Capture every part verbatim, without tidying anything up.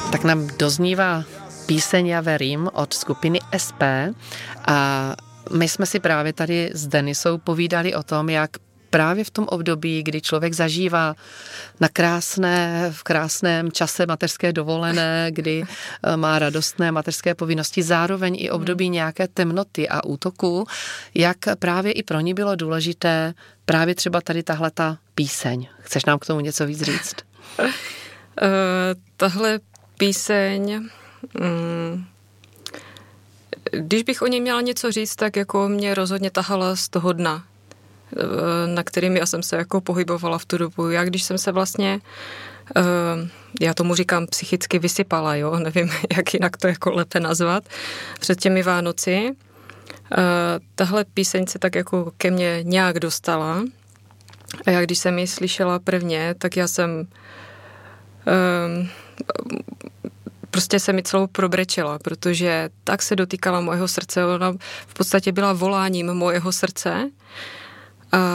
Tak nám doznívá píseň Já verím od skupiny S P a my jsme si právě tady s Denisou povídali o tom, jak právě v tom období, kdy člověk zažívá na krásné, v krásném čase mateřské dovolené, kdy má radostné mateřské povinnosti, zároveň i období nějaké temnoty a útoku, jak právě i pro ní bylo důležité právě třeba tady tahleta píseň. Chceš nám k tomu něco víc říct? Uh, tahle píseň, um, když bych o něj měla něco říct, tak jako mě rozhodně tahala z toho dna, na kterým já jsem se jako pohybovala v tu dobu. Já když jsem se vlastně, já tomu říkám psychicky vysypala, jo, nevím, jak jinak to jako lépe nazvat, před těmi Vánoci, tahle píseň se tak jako ke mně nějak dostala a já když jsem ji slyšela prvně, tak já jsem prostě se mi celou probrečela, protože tak se dotýkala mojeho srdce, ona v podstatě byla voláním mojeho srdce. A, a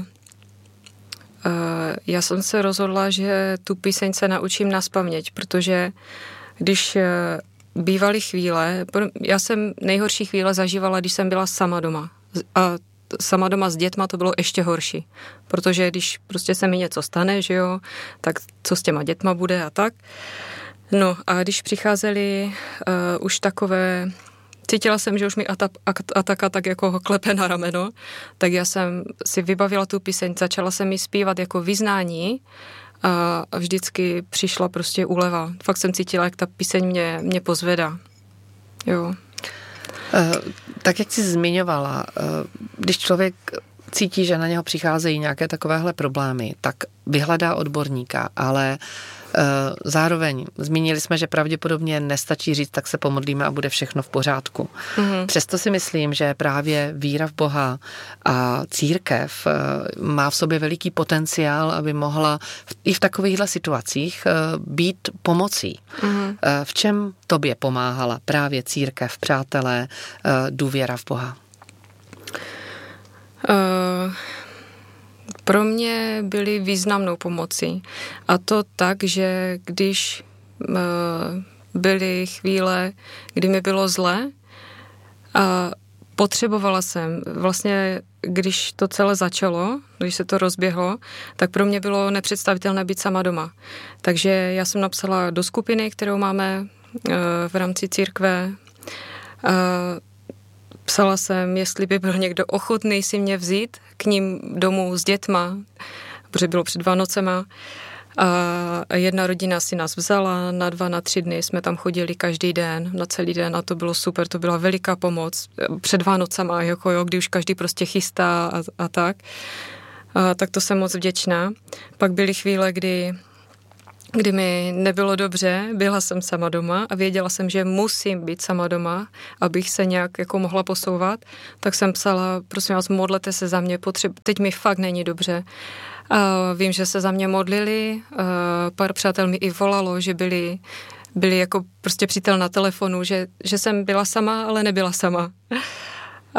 já jsem se rozhodla, že tu píseň se naučím nazpaměť, protože když bývaly chvíle, já jsem nejhorší chvíle zažívala, když jsem byla sama doma. A sama doma s dětma to bylo ještě horší, protože když prostě se mi něco stane, že jo, tak co s těma dětma bude a tak. No a když přicházely uh, už takové, cítila jsem, že už mi Ataka tak jako ho klepe na rameno, tak já jsem si vybavila tu píseň, začala jsem ji zpívat jako vyznání a vždycky přišla prostě úleva. Fakt jsem cítila, jak ta píseň mě, mě pozvedá. Jo. Uh, tak jak jsi zmiňovala, uh, když člověk cítí, že na něho přicházejí nějaké takovéhle problémy, tak vyhledá odborníka, ale zároveň zmínili jsme, že pravděpodobně nestačí říct, tak se pomodlíme a bude všechno v pořádku. Mm-hmm. Přesto si myslím, že právě víra v Boha a církev má v sobě veliký potenciál, aby mohla i v takovýchhle situacích být pomocí. Mm-hmm. V čem tobě pomáhala právě církev, přátelé, důvěra v Boha? Uh... Pro mě byly významnou pomocí. A to tak, že když uh, byly chvíle, kdy mi bylo zle a potřebovala jsem, vlastně když to celé začalo, když se to rozběhlo, tak pro mě bylo nepředstavitelné být sama doma. Takže já jsem napsala do skupiny, kterou máme uh, v rámci církve. Uh, Psala jsem, jestli by byl někdo ochotný si mě vzít k ním domů s dětma, protože bylo před Vánocema. A jedna rodina si nás vzala, na dva, na tři dny jsme tam chodili každý den, na celý den a to bylo super, to byla veliká pomoc. Před Vánocema, jako jo, kdy už každý prostě chystá a, a tak. A, tak to jsem moc vděčná. Pak byly chvíle, kdy kdy mi nebylo dobře, byla jsem sama doma a věděla jsem, že musím být sama doma, abych se nějak jako mohla posouvat, tak jsem psala, prosím vás, modlete se za mě, potřeb... teď mi fakt není dobře. A vím, že se za mě modlili, a pár přátel mi i volalo, že byli, byli jako prostě přítel na telefonu, že, že jsem byla sama, ale nebyla sama. A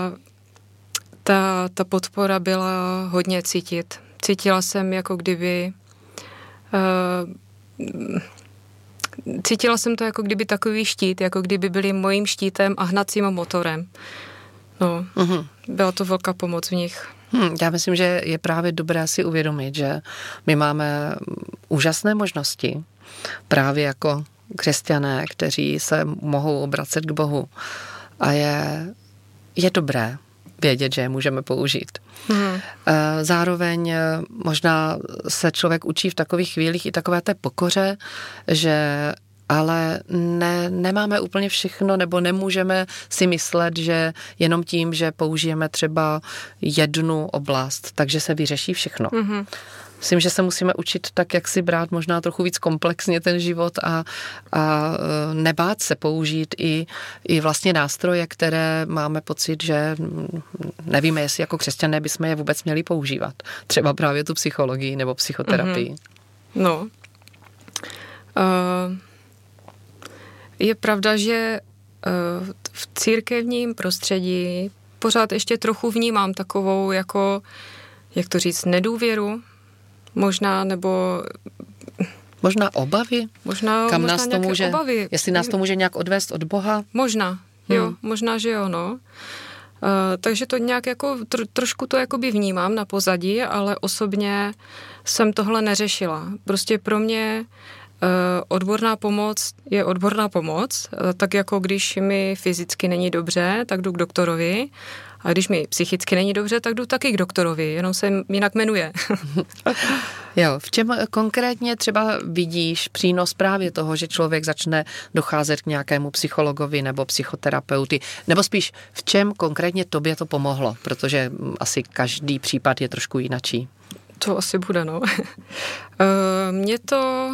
ta, ta podpora byla hodně cítit. Cítila jsem, jako kdyby Uh, cítila jsem to jako kdyby takový štít, jako kdyby byli mojím štítem a hnacím motorem. No, uh-huh. Byla to velká pomoc v nich. Hmm, já myslím, že je právě dobré si uvědomit, že my máme úžasné možnosti právě jako křesťané, kteří se mohou obracet k Bohu a je, je dobré vědět, že je můžeme použít. Hmm. Zároveň možná se člověk učí v takových chvílích i takové té pokoře, že ale ne, nemáme úplně všechno, nebo nemůžeme si myslet, že jenom tím, že použijeme třeba jednu oblast, takže se vyřeší všechno. Hmm. Myslím, že se musíme učit tak, jak si brát možná trochu víc komplexně ten život a, a nebát se použít i, i vlastně nástroje, které máme pocit, že nevíme, jestli jako křesťané bychom je vůbec měli používat. Třeba právě tu psychologii nebo psychoterapii. Mm-hmm. No. Uh, je pravda, že uh, v církevním prostředí pořád ještě trochu vnímám takovou jako, jak to říct, nedůvěru, možná, nebo Možná obavy? Možná, Kam možná nás to může, obavy. Jestli nás to může nějak odvést od Boha? Možná, jo, hmm. možná, že jo, no. Uh, takže to nějak jako, tro, trošku to jakoby vnímám na pozadí, ale osobně jsem tohle neřešila. Prostě pro mě uh, odborná pomoc je odborná pomoc, uh, tak jako když mi fyzicky není dobře, tak jdu k doktorovi, a když mi psychicky není dobře, tak jdu taky k doktorovi, jenom se jinak jmenuje. Jo, v čem konkrétně třeba vidíš přínos právě toho, že člověk začne docházet k nějakému psychologovi nebo psychoterapeuty, nebo spíš v čem konkrétně tobě to pomohlo, protože asi každý případ je trošku jinačí. To asi bude, no. Mně to...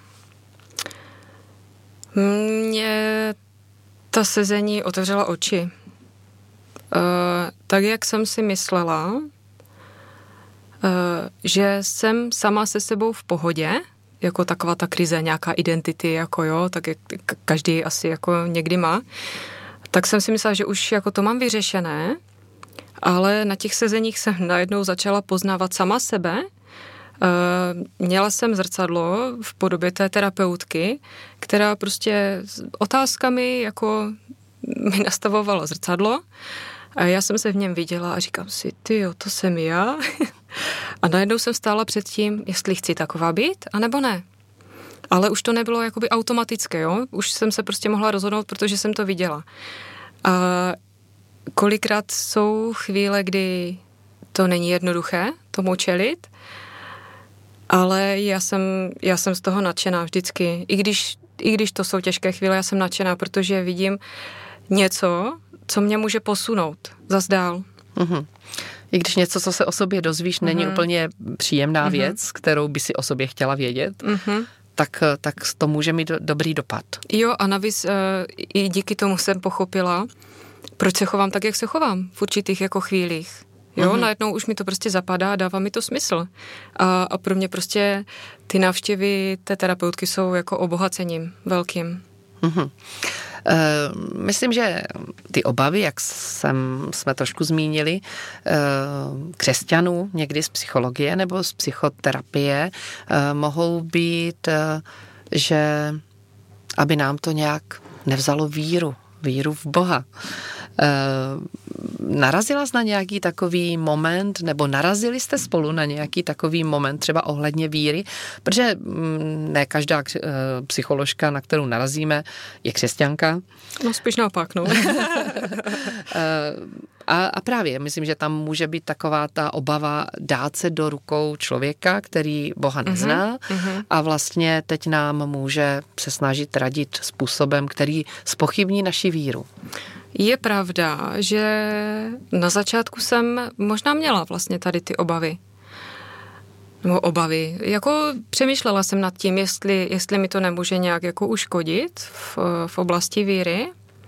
Mně ta sezení otevřela oči. Tak, jak jsem si myslela, že jsem sama se sebou v pohodě, jako taková ta krize, nějaká identity, jako jo, tak jak každý asi jako někdy má, tak jsem si myslela, že už jako to mám vyřešené, ale na těch sezeních jsem najednou začala poznávat sama sebe. Měla jsem zrcadlo v podobě té terapeutky, která prostě otázkami jako mi nastavovala zrcadlo. A já jsem se v něm viděla a říkám si, tyjo, to jsem já. A najednou jsem stála před tím, jestli chci taková být, anebo ne. Ale už to nebylo jakoby automatické, jo. Už jsem se prostě mohla rozhodnout, protože jsem to viděla. A kolikrát jsou chvíle, kdy to není jednoduché tomu čelit, ale já jsem, já jsem z toho nadšená vždycky. I když, i když to jsou těžké chvíle, já jsem nadšená, protože vidím něco, co mě může posunout zas dál. Mm-hmm. I když něco, co se o sobě dozvíš, mm-hmm. není úplně příjemná mm-hmm. věc, kterou by si o sobě chtěla vědět, mm-hmm. tak, tak to může mít dobrý dopad. Jo, a navíc uh, i díky tomu jsem pochopila, proč se chovám tak, jak se chovám v určitých jako chvílích. Jo, mm-hmm. najednou už mi to prostě zapadá a dává mi to smysl. A, a pro mě prostě ty návštěvy té terapeutky jsou jako obohacením velkým. Mm-hmm. Uh, myslím, že ty obavy, jak jsem, jsme trošku zmínili, uh, křesťanů někdy z psychologie nebo z psychoterapie, uh, mohou být, uh, že aby nám to nějak nevzalo víru, víru v Boha. Uh, narazila jsi na nějaký takový moment, nebo narazili jste spolu na nějaký takový moment třeba ohledně víry, protože ne každá uh, psycholožka, na kterou narazíme, je křesťanka. No spíš naopak, no. uh, a, a právě, myslím, že tam může být taková ta obava dát se do rukou člověka, který Boha nezná uh-huh. a vlastně teď nám může se snažit radit způsobem, který zpochybní naši víru. Je pravda, že na začátku jsem možná měla vlastně tady ty obavy. No obavy. Jako přemýšlela jsem nad tím, jestli, jestli mi to nemůže nějak jako uškodit v, v oblasti víry.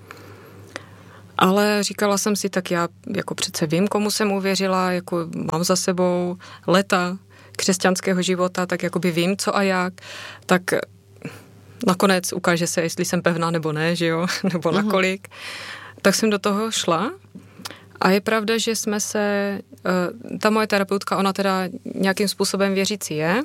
Ale říkala jsem si, tak já jako přece vím, komu jsem uvěřila, jako mám za sebou léta křesťanského života, tak jakoby vím, co a jak. Tak nakonec ukáže se, jestli jsem pevná nebo ne, že jo, nebo uh-huh. nakolik. Tak jsem do toho šla a je pravda, že jsme se, ta moje terapeutka, ona teda nějakým způsobem věřící je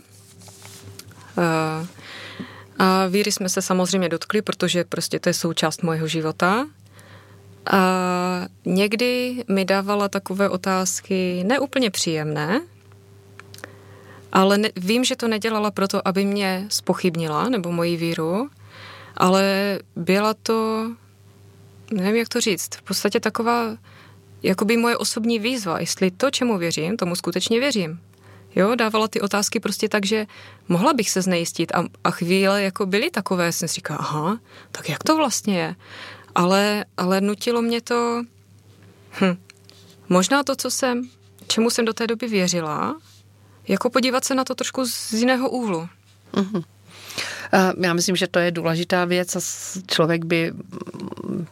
a víry jsme se samozřejmě dotkli, protože prostě to je součást mojeho života a někdy mi dávala takové otázky neúplně příjemné, ale ne, vím, že to nedělala proto, aby mě zpochybnila nebo moji víru, ale byla to nevím, jak to říct, v podstatě taková jakoby moje osobní výzva, jestli to, čemu věřím, tomu skutečně věřím. Jo, dávala ty otázky prostě tak, že mohla bych se znejistit a, a chvíle jako byly takové, jsem si říkala, aha, tak jak to vlastně je? Ale, ale nutilo mě to, hm, možná to, co jsem, čemu jsem do té doby věřila, jako podívat se na to trošku z jiného úhlu. Mhm. Já myslím, že to je důležitá věc a člověk by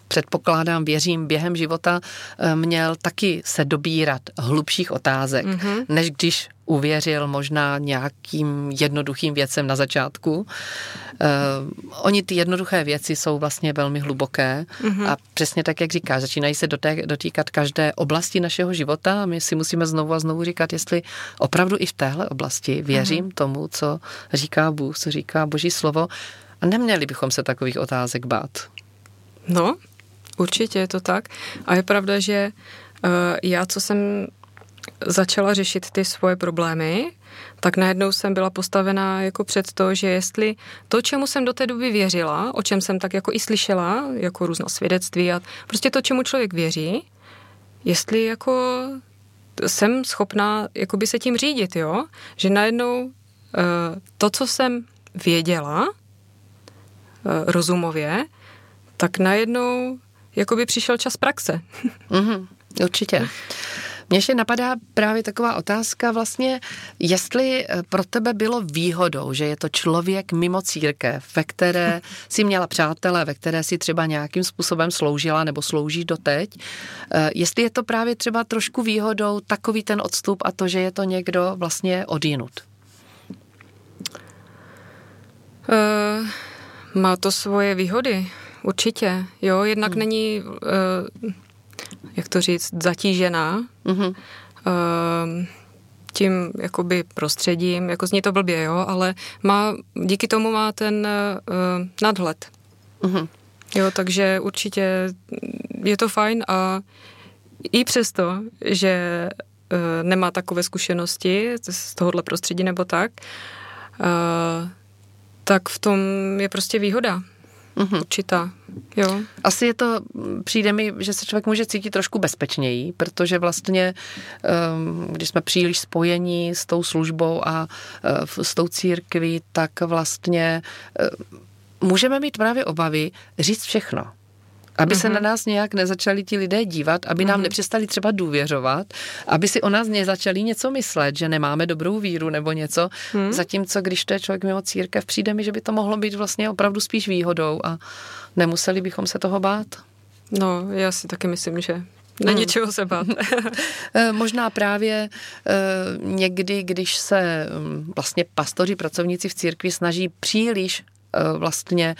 předpokládám, věřím, během života měl taky se dobírat hlubších otázek, mm-hmm. než když uvěřil možná nějakým jednoduchým věcem na začátku. Uh, oni ty jednoduché věci jsou vlastně velmi hluboké mm-hmm. a přesně tak, jak říkáš, začínají se doté, dotýkat každé oblasti našeho života a my si musíme znovu a znovu říkat, jestli opravdu i v téhle oblasti věřím mm-hmm. tomu, co říká Bůh, co říká Boží slovo a neměli bychom se takových otázek bát. No, určitě je to tak. A je pravda, že uh, já, co jsem začala řešit ty svoje problémy, tak najednou jsem byla postavená jako před to, že jestli to, čemu jsem do té doby věřila, o čem jsem tak jako i slyšela, jako různá svědectví a prostě to, čemu člověk věří, jestli jako jsem schopná jakoby se tím řídit, jo? Že najednou uh, to, co jsem věděla uh, rozumově, tak najednou jakoby přišel čas praxe. Mm-hmm, určitě. Mně ještě napadá právě taková otázka vlastně, jestli pro tebe bylo výhodou, že je to člověk mimo církev, ve které si měla přátele, ve které si třeba nějakým způsobem sloužila nebo slouží doteď, jestli je to právě třeba trošku výhodou takový ten odstup a to, že je to někdo vlastně odjinud. Uh, má to svoje výhody, určitě. Jo, jednak hmm. není... Uh, jak to říct, zatížená mm-hmm. uh, tím jakoby prostředím, jako zní to blbě, jo, ale má, díky tomu má ten uh, nadhled. Mm-hmm. Jo, takže určitě je to fajn a i přesto, že uh, nemá takové zkušenosti z tohohle prostředí nebo tak, uh, tak v tom je prostě výhoda. Mm-hmm. Určitá, jo. Asi je to, přijde mi, že se člověk může cítit trošku bezpečněji, protože vlastně, když jsme příliš spojení s tou službou a s tou církví, tak vlastně můžeme mít právě obavy říct všechno. Aby mm-hmm. se na nás nějak nezačali ti lidé dívat, aby nám mm-hmm. nepřestali třeba důvěřovat, aby si o nás nezačali něco myslet, že nemáme dobrou víru nebo něco. Mm. Zatímco, když to je člověk mimo církev, přijde mi, že by to mohlo být vlastně opravdu spíš výhodou a nemuseli bychom se toho bát. No, já si taky myslím, že není mm. čeho se bát. Možná právě někdy, když se vlastně pastoři, pracovníci v církvi snaží příliš vlastně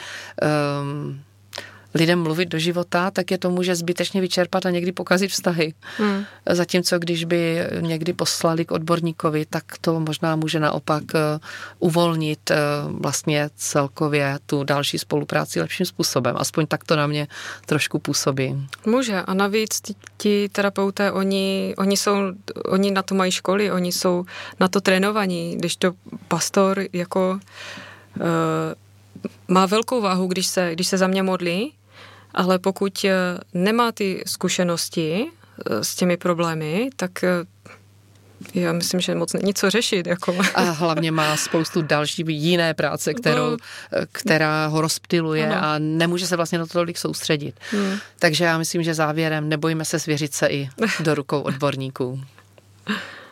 lidem mluvit do života, tak je to může zbytečně vyčerpat a někdy pokazit vztahy. Hmm. Zatímco když by někdy poslali k odborníkovi, tak to možná může naopak uvolnit vlastně celkově tu další spolupráci lepším způsobem. Aspoň tak to na mě trošku působí. Může a navíc ti, ti terapeuté, oni, oni, jsou, oni na to mají školy, oni jsou na to trénovaní, když to pastor jako uh, má velkou váhu, když se, když se za mě modlí, ale pokud nemá ty zkušenosti s těmi problémy, tak já myslím, že moc není co řešit. Jako. A hlavně má spoustu další jiné práce, kterou, která ho rozptyluje ano. a nemůže se vlastně na to tolik soustředit. Hmm. Takže já myslím, že závěrem nebojíme se svěřit se i do rukou odborníků.